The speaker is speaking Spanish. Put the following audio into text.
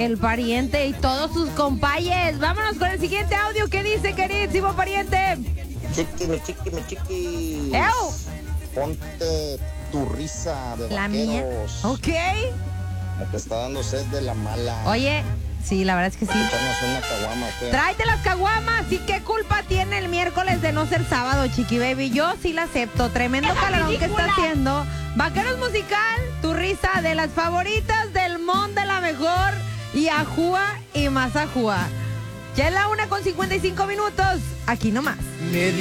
el pariente y todos sus compayes. Vámonos con el siguiente audio. ¿Qué dice, queridísimo pariente? Mi chiqui. ¡Ew! Ponte tu risa de La mía. vaqueros. Ok. Me te está dando sed de la mala. Oye, sí, la verdad es que sí. Echarnos una caguama, ¿o qué? Tráete las caguamas. ¿Y qué culpa tiene el miércoles de no ser sábado, chiqui baby? Yo sí la acepto. Tremendo calorón que está haciendo. Vaqueros musical, tu risa de las favoritas del Mon de la mejor. Y Ajúa y más Ajúa. Ya es la 1:55. Aquí nomás.